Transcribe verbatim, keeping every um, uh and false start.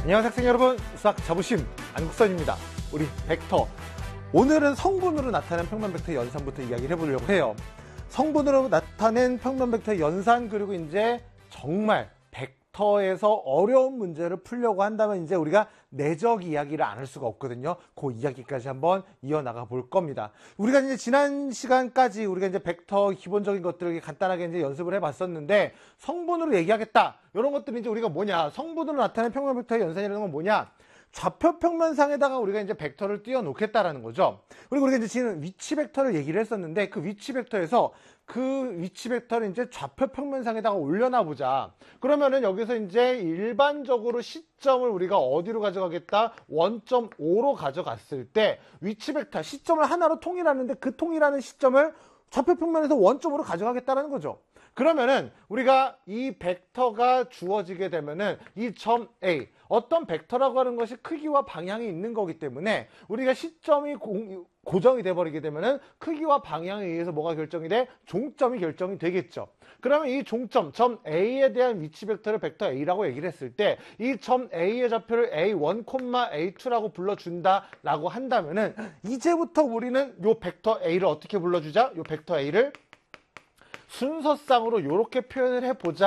안녕하세요 학생 여러분, 수학 자부심 안국선입니다. 우리 벡터, 오늘은 성분으로 나타낸 평면 벡터 연산부터 이야기를 해보려고 해요. 성분으로 나타낸 평면 벡터 연산, 그리고 이제 정말 벡터에서 어려운 문제를 풀려고 한다면 이제 우리가 내적 이야기를 안 할 수가 없거든요. 그 이야기까지 한번 이어나가 볼 겁니다. 우리가 이제 지난 시간까지 우리가 이제 벡터 기본적인 것들을 간단하게 이제 연습을 해봤었는데, 성분으로 얘기하겠다 이런 것들이 이제 우리가 뭐냐, 성분으로 나타낸 평면 벡터의 연산이라는 건 뭐냐, 좌표 평면상에다가 우리가 이제 벡터를 띄워 놓겠다라는 거죠. 그리고 우리가 이제 지금 위치 벡터를 얘기를 했었는데, 그 위치 벡터에서 그 위치 벡터를 이제 좌표 평면상에다가 올려놔 보자. 그러면은 여기서 이제 일반적으로 시점을 우리가 어디로 가져가겠다? 원 점 오로 가져갔을 때 위치 벡터 시점을 하나로 통일하는데, 그 통일하는 시점을 좌표 평면에서 원 점 오로 가져가겠다라는 거죠. 그러면은 우리가 이 벡터가 주어지게 되면은 이 점 A, 어떤 벡터라고 하는 것이 크기와 방향이 있는 거기 때문에 우리가 시점이 고, 고정이 돼 버리게 되면은 크기와 방향에 의해서 뭐가 결정이 돼? 종점이 결정이 되겠죠. 그러면 이 종점 점 A에 대한 위치 벡터를 벡터 A라고 얘기를 했을 때, 이 점 A의 좌표를 에이 원, 에이 투라고 불러준다 라고 한다면은, 이제부터 우리는 요 벡터 A를 어떻게 불러주자? 요 벡터 A를 순서상으로 이렇게 표현을 해보자